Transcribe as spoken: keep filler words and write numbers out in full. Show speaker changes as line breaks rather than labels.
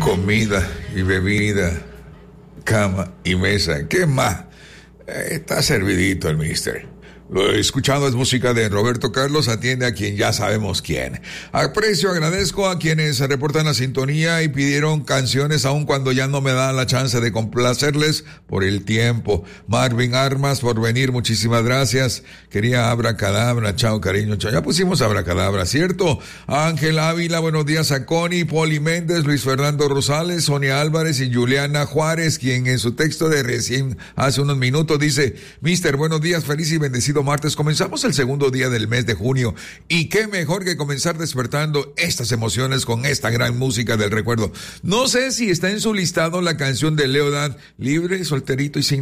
comida y bebida, cama y mesa. ¿Qué más? Eh, está servidito el mister. Lo he escuchado, es música de Roberto Carlos, atiende a quien ya sabemos quién. Aprecio, agradezco a quienes se reportan la sintonía y pidieron canciones aun cuando ya no me da la chance de complacerles por el tiempo. Marvin Armas, por venir, muchísimas gracias. Quería Abracadabra, chao cariño, chao. Ya pusimos Abracadabra, ¿cierto? Ángel Ávila, buenos días a Connie, Poli Méndez, Luis Fernando Rosales, Sonia Álvarez y Juliana Juárez, quien en su texto de recién hace unos minutos dice: Mister, buenos días, feliz y bendecido martes. Comenzamos el segundo día del mes de junio y qué mejor que comenzar despertando estas emociones con esta gran música del recuerdo. No sé si está en su listado la canción de Leodán, Libre, Solterito y Sin